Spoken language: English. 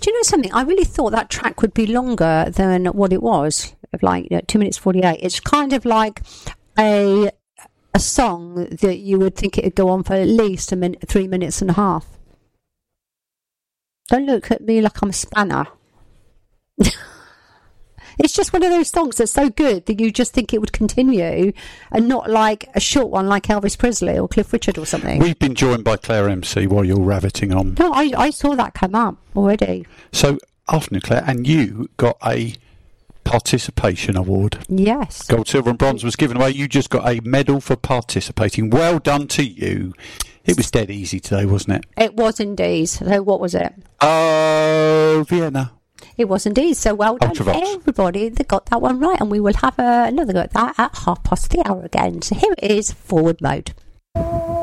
Do you know something? I really thought that track would be longer than what it was, like 2 minutes 48. It's kind of like a song that you would think it would go on for at least 3 minutes and a half. Don't look at me like I'm a spanner. It's just one of those songs that's so good that you just think it would continue, and not like a short one like Elvis Presley or Cliff Richard or something. We've been joined by Claire MC while you're raveting on. No, I saw that come up already. So, afternoon, Claire, and you got a participation award. Yes. Gold, silver and bronze was given away. You just got a medal for participating. Well done to you. It was dead easy today, wasn't it? It was indeed. So what was it? Oh, Vienna. It was indeed. So well done to everybody that got that one right. And we will have another go at that at 1:30 again. So here it is, forward mode.